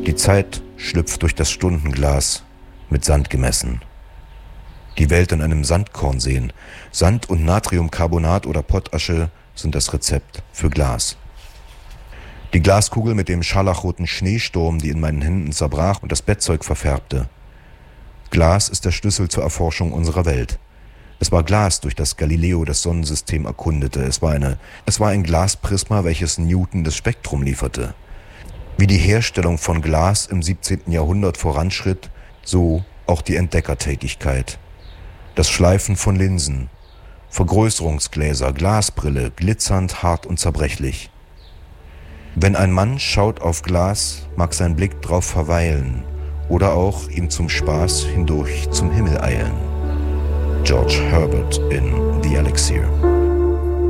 Die Zeit schlüpft durch das Stundenglas, mit Sand gemessen. Die Welt in einem Sandkorn sehen. Sand und Natriumcarbonat oder Pottasche sind das Rezept für Glas. Die Glaskugel mit dem scharlachroten Schneesturm, die in meinen Händen zerbrach und das Bettzeug verfärbte. Glas ist der Schlüssel zur Erforschung unserer Welt. Es war Glas, durch das Galileo das Sonnensystem erkundete. Es war ein Glasprisma, welches Newton das Spektrum lieferte. Wie die Herstellung von Glas im 17. Jahrhundert voranschritt, so auch die Entdeckertätigkeit. Das Schleifen von Linsen, Vergrößerungsgläser, Glasbrille, glitzernd, hart und zerbrechlich. Wenn ein Mann schaut auf Glas, mag sein Blick drauf verweilen oder auch ihm zum Spaß hindurch zum Himmel eilen. George Herbert in The Elixir.